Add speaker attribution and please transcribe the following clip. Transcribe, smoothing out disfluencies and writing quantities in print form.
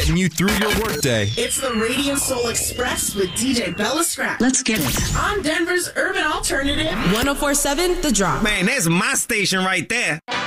Speaker 1: getting you through your workday.
Speaker 2: It's the Radio Soul Express with DJ Bella Scrap.
Speaker 3: Let's get it.
Speaker 2: On Denver's Urban Alternative.
Speaker 4: 104.7 The Drop.
Speaker 5: Man, that's my station right there.